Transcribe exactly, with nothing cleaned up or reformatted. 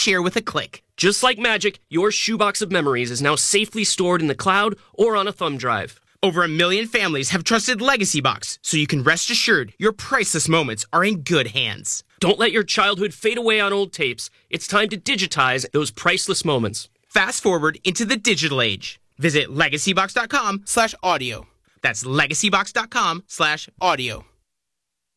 share with a click. Just like magic, your shoebox of memories is now safely stored in the cloud or on a thumb drive. Over a million families have trusted LegacyBox, so you can rest assured your priceless moments are in good hands. Don't let your childhood fade away on old tapes. It's time to digitize those priceless moments. Fast forward into the digital age. Visit legacybox.com slash audio. That's legacybox.com slash audio.